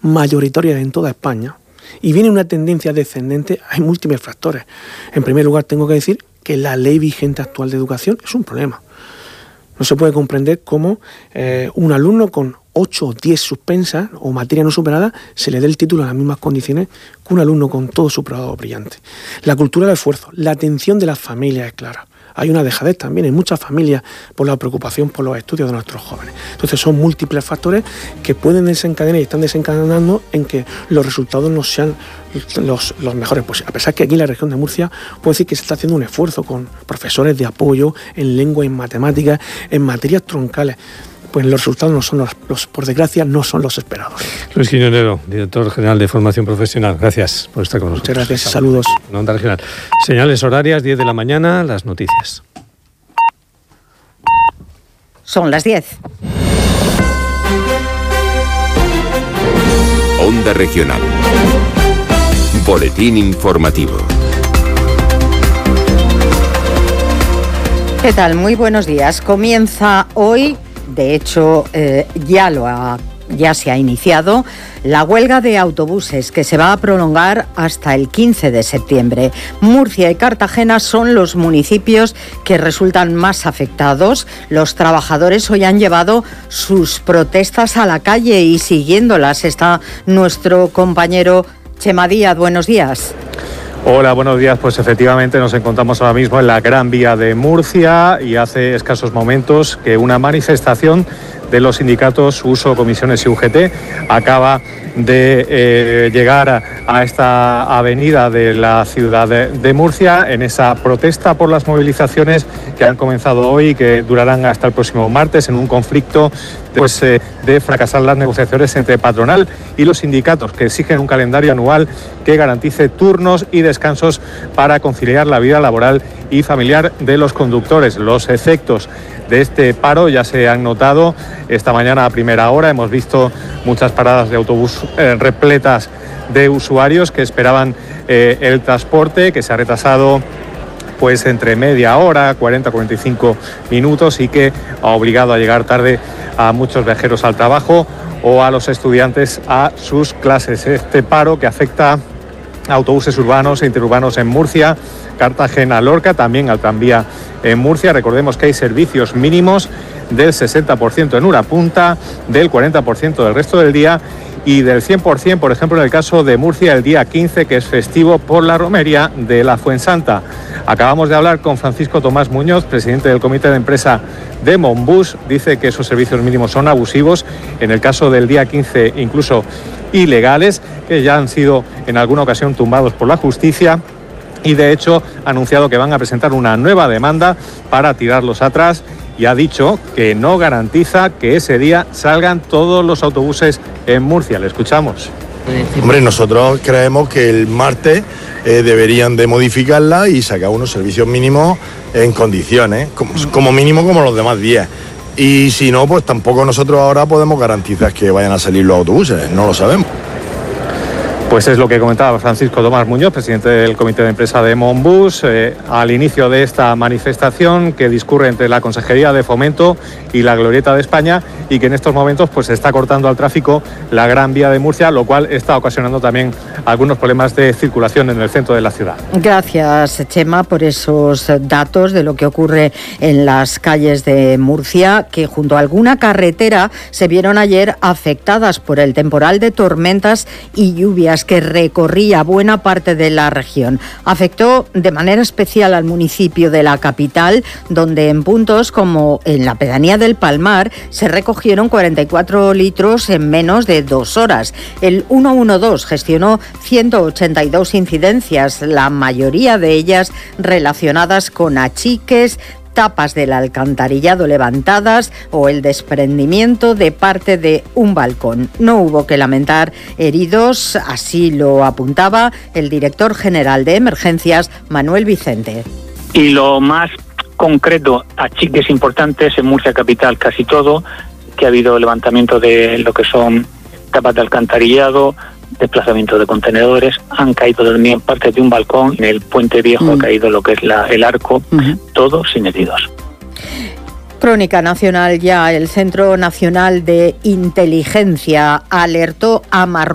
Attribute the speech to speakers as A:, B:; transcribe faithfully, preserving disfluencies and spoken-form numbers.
A: mayoritarias en toda España y viene una tendencia descendente, hay múltiples factores. En primer lugar, tengo que decir que la ley vigente actual de educación es un problema. No se puede comprender cómo eh, un alumno con ocho o diez suspensas o materia no superada se le dé el título en las mismas condiciones que un alumno con todo superado brillante. La cultura del esfuerzo, la atención de las familias es clara. Hay una dejadez también en muchas familias por la preocupación por los estudios de nuestros jóvenes. Entonces son múltiples factores que pueden desencadenar y están desencadenando en que los resultados no sean los, los mejores posibles. A pesar que aquí en la región de Murcia puedo decir que se está haciendo un esfuerzo con profesores de apoyo en lengua, en matemáticas, en materias troncales. Pues los resultados no son los, los, por desgracia, no son los esperados.
B: Luis Quiñonero, director general de Formación Profesional, gracias por estar con nosotros.
A: Muchas gracias, saludos.
B: En Onda Regional. Señales horarias, diez de la mañana, las noticias.
C: Son las diez.
D: Onda Regional. Boletín informativo.
C: ¿Qué tal? Muy buenos días. Comienza hoy, de hecho, eh, ya lo ha, ya se ha iniciado, la huelga de autobuses que se va a prolongar hasta el quince de septiembre. Murcia y Cartagena son los municipios que resultan más afectados. Los trabajadores hoy han llevado sus protestas a la calle y siguiéndolas está nuestro compañero Chema Díaz. Buenos días.
E: Hola, buenos días. Pues efectivamente nos encontramos ahora mismo en la Gran Vía de Murcia y hace escasos momentos que una manifestación de los sindicatos Uso, Comisiones y U G T acaba de eh, llegar a, a esta avenida de la ciudad de, de Murcia en esa protesta por las movilizaciones que han comenzado hoy y que durarán hasta el próximo martes en un conflicto pues, eh, de fracasar las negociaciones entre patronal y los sindicatos, que exigen un calendario anual que garantice turnos y descansos para conciliar la vida laboral y familiar de los conductores. Los efectos de este paro ya se han notado esta mañana a primera hora. Hemos visto muchas paradas de autobús eh, repletas de usuarios que esperaban eh, el transporte, que se ha retrasado pues entre media hora, cuarenta a cuarenta y cinco minutos y que ha obligado a llegar tarde a muchos viajeros al trabajo o a los estudiantes a sus clases. Este paro que afecta a autobuses urbanos e interurbanos en Murcia, Cartagena, Lorca, también al tranvía en Murcia. Recordemos que hay servicios mínimos del sesenta por ciento en hora punta, del cuarenta por ciento del resto del día y del cien por ciento, por ejemplo, en el caso de Murcia, el día quince, que es festivo por la romería de la Fuensanta. Acabamos de hablar con Francisco Tomás Muñoz, presidente del comité de empresa de Monbus. Dice que esos servicios mínimos son abusivos, en el caso del día quince incluso ilegales, que ya han sido en alguna ocasión tumbados por la justicia y de hecho ha anunciado que van a presentar una nueva demanda para tirarlos atrás y ha dicho que no garantiza que ese día salgan todos los autobuses en Murcia. Le escuchamos.
F: Hombre, nosotros creemos que el martes eh, deberían de modificarla y sacar unos servicios mínimos en condiciones, como, como mínimo como los demás días. Y si no, pues tampoco nosotros ahora podemos garantizar que vayan a salir los autobuses, no lo sabemos.
E: Pues es lo que comentaba Francisco Tomás Muñoz, presidente del comité de empresa de Monbus, eh, al inicio de esta manifestación que discurre entre la Consejería de Fomento y la Glorieta de España y que en estos momentos pues se está cortando al tráfico la Gran Vía de Murcia, lo cual está ocasionando también algunos problemas de circulación en el centro de la ciudad.
C: Gracias, Chema, por esos datos de lo que ocurre en las calles de Murcia, que junto a alguna carretera se vieron ayer afectadas por el temporal de tormentas y lluvias que recorría buena parte de la región. Afectó de manera especial al municipio de la capital, donde en puntos como en la pedanía del Palmar se recogieron cuarenta y cuatro litros en menos de dos horas. El ciento doce gestionó ciento ochenta y dos incidencias, la mayoría de ellas relacionadas con achiques, tapas del alcantarillado levantadas o el desprendimiento de parte de un balcón. No hubo que lamentar heridos, así lo apuntaba el director general de Emergencias, Manuel Vicente.
G: Y lo más concreto, achiques importantes en Murcia capital, casi todo, que ha habido levantamiento de lo que son tapas de alcantarillado, desplazamiento de contenedores, han caído también parte de un balcón, en el puente viejo mm. ha caído lo que es la, el arco, uh-huh. todo sin heridos.
C: Crónica nacional ya, el Centro Nacional de Inteligencia alertó a Marruecos